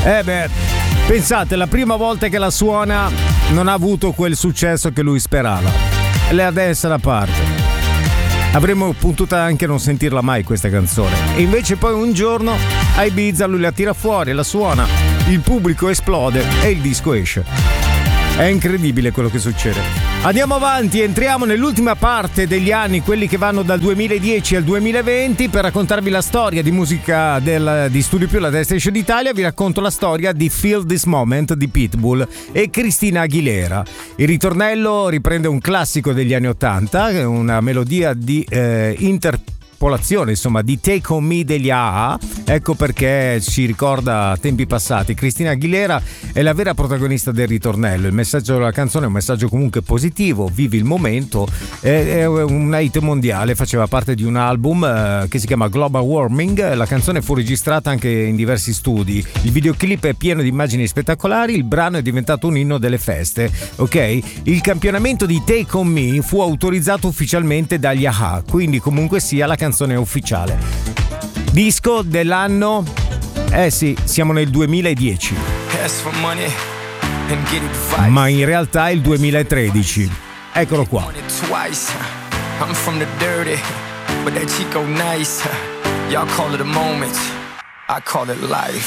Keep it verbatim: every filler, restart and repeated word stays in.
Eh beh, pensate, la prima volta che la suona non ha avuto quel successo che lui sperava. Lei adesso è da parte. Avremmo potuto anche non sentirla mai questa canzone. E invece poi un giorno a Ibiza lui la tira fuori, la suona, il pubblico esplode e il disco esce. È incredibile quello che succede. Andiamo avanti, entriamo nell'ultima parte degli anni, quelli che vanno dal duemiladieci al duemilaventi, per raccontarvi la storia di musica del, di Studio Più, la Destination d'Italia. Vi racconto la storia di Feel This Moment di Pitbull e Christina Aguilera. Il ritornello riprende un classico degli anni ottanta, una melodia di eh, interpretazione, insomma, di Take On Me degli A A. Ecco perché ci ricorda tempi passati. Christina Aguilera è la vera protagonista del ritornello. Il messaggio della canzone è un messaggio comunque positivo, vivi il momento, è un hit mondiale, faceva parte di un album eh, che si chiama Global Warming. La canzone fu registrata anche in diversi studi, il videoclip è pieno di immagini spettacolari, il brano è diventato un inno delle feste, ok? Il campionamento di Take On Me fu autorizzato ufficialmente dagli A A, quindi comunque sia la canzone ufficiale. Disco dell'anno, eh sì, siamo nel duemiladieci, ma in realtà è il duemilatredici. Eccolo qua. I'm from the dirty, but that Chico nice. Y'all call it a moment, I call it life.